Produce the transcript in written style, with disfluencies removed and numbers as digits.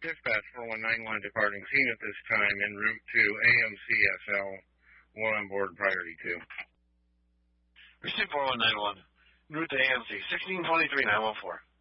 Dispatch 4191 departing scene at this time en route to AMCSL, one on board priority 2. Receive 4191. En route to AMC, 1623-914.